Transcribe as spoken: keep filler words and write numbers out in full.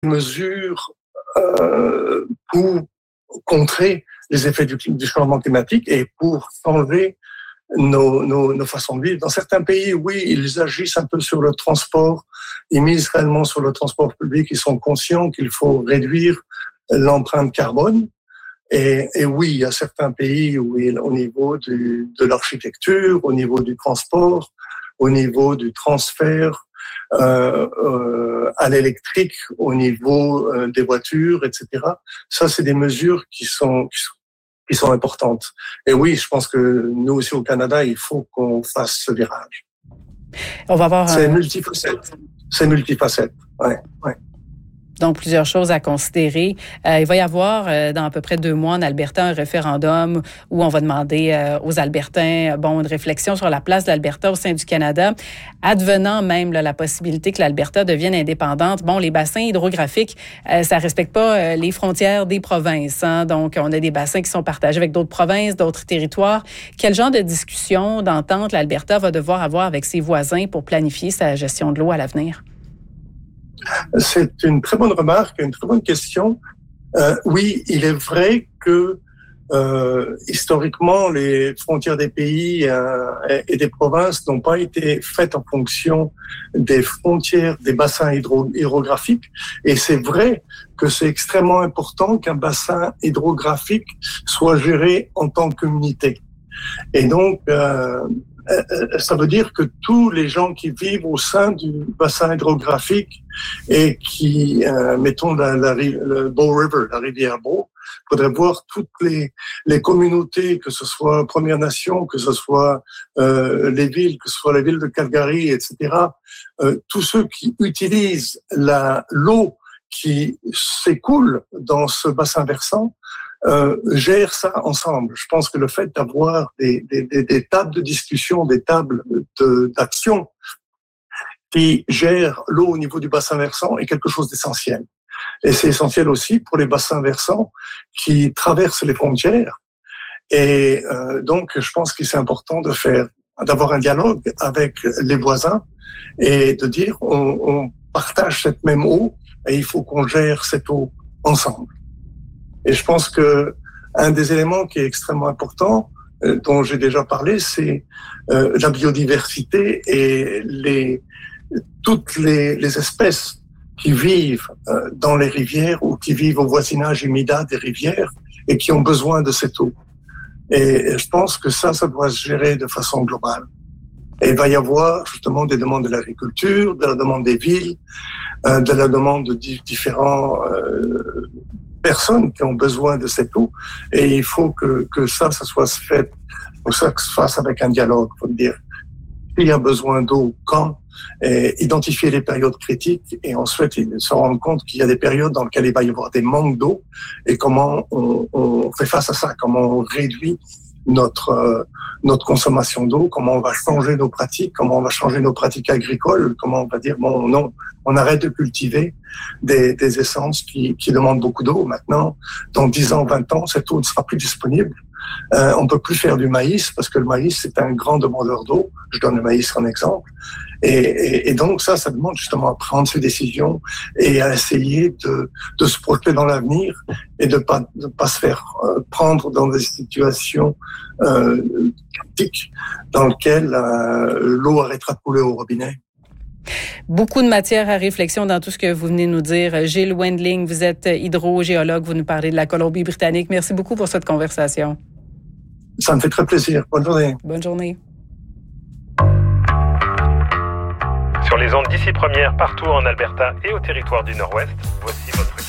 mesures euh, pour contrer les effets du, du changement climatique et pour changer nos, nos, nos façons de vivre. Dans certains pays, oui, ils agissent un peu sur le transport, ils misent réellement sur le transport public, ils sont conscients qu'il faut réduire l'empreinte carbone. Et, et oui, il y a certains pays où il, au niveau du, de l'architecture, au niveau du transport, au niveau du transfert euh, euh, à l'électrique, au niveau euh, des voitures, et cetera. Ça, c'est des mesures qui sont, qui sont qui sont importantes. Et oui, je pense que nous aussi au Canada, il faut qu'on fasse ce virage. On va voir. C'est un... multifacette. C'est multifacette. Ouais, ouais. Donc, plusieurs choses à considérer. Euh, il va y avoir, euh, dans à peu près deux mois, en Alberta, un référendum où on va demander euh, aux Albertains, bon, une réflexion sur la place de l'Alberta au sein du Canada. Advenant même là, la possibilité que l'Alberta devienne indépendante, bon, les bassins hydrographiques, euh, ça respecte pas euh, les frontières des provinces. Hein? Donc, on a des bassins qui sont partagés avec d'autres provinces, d'autres territoires. Quel genre de discussion, d'entente l'Alberta va devoir avoir avec ses voisins pour planifier sa gestion de l'eau à l'avenir? C'est une très bonne remarque, une très bonne question. Euh, oui, il est vrai que euh, historiquement, les frontières des pays euh, et des provinces n'ont pas été faites en fonction des frontières des bassins hydro- hydrographiques. Et c'est vrai que c'est extrêmement important qu'un bassin hydrographique soit géré en tant qu'unité. Et donc, euh, ça veut dire que tous les gens qui vivent au sein du bassin hydrographique et qui, euh, mettons la, la, le Bow River, la rivière Bow, faudrait voir toutes les, les communautés, que ce soit Premières Nations, que ce soit euh, les villes, que ce soit la ville de Calgary, et cetera. Euh, tous ceux qui utilisent la, l'eau qui s'écoule dans ce bassin versant Euh, gèrent ça ensemble. Je pense que le fait d'avoir des, des, des, des tables de discussion, des tables de, d'action qui gèrent l'eau au niveau du bassin versant est quelque chose d'essentiel. Et c'est essentiel aussi pour les bassins versants qui traversent les frontières. Et euh, donc, je pense que c'est important de faire, d'avoir un dialogue avec les voisins et de dire on, on partage cette même eau et il faut qu'on gère cette eau ensemble. Et je pense que un des éléments qui est extrêmement important, euh, dont j'ai déjà parlé, c'est euh, la biodiversité et les toutes les, les espèces qui vivent euh, dans les rivières ou qui vivent au voisinage immédiat des rivières et qui ont besoin de cette eau. Et, et je pense que ça, ça doit se gérer de façon globale. Et il va y avoir justement des demandes de l'agriculture, de la demande des villes, euh, de la demande de di- différents euh, personnes qui ont besoin de cette eau, et il faut que, que ça, ça soit fait, que ça se fasse avec un dialogue, faut dire. Il y a besoin d'eau quand, et identifier les périodes critiques, et ensuite se rendre compte qu'il y a des périodes dans lesquelles il va y avoir des manques d'eau, et comment on, on fait face à ça, comment on réduit notre euh, notre consommation d'eau, comment on va changer nos pratiques, comment on va changer nos pratiques agricoles, comment on va dire bon non, on arrête de cultiver des, des essences qui, qui demandent beaucoup d'eau. Maintenant, dans dix ans, vingt ans, cette eau ne sera plus disponible. Euh, on peut plus faire du maïs parce que le maïs c'est un grand demandeur d'eau. Je donne le maïs en exemple. Et, et, et donc ça, ça demande justement à prendre ces décisions et à essayer de, de se projeter dans l'avenir et de pas de pas se faire euh, prendre dans des situations euh, critiques dans lesquelles euh, l'eau arrêtera de couler au robinet. Beaucoup de matière à réflexion dans tout ce que vous venez de nous dire. Gilles Wendling, vous êtes hydrogéologue, vous nous parlez de la Colombie-Britannique. Merci beaucoup pour cette conversation. Ça me fait très plaisir. Bonne journée. Bonne journée. Sur les ondes d'ici première, partout en Alberta et au territoire du Nord-Ouest, voici votre